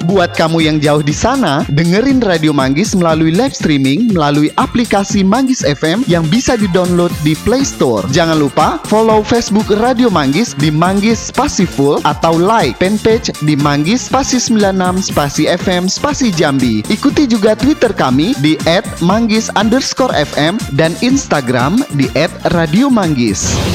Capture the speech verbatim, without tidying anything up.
Buat kamu yang jauh di sana, dengerin Radio Manggis melalui live streaming melalui aplikasi Manggis F M yang bisa di-download di Play Store. Jangan lupa follow Facebook Radio Manggis di Manggis Spasi Full atau like fanpage di Manggis Spasi sembilan enam Spasi F M Spasi Jambi. Ikuti juga Twitter kami di et manggis underscore f m dan Instagram di et radio manggis.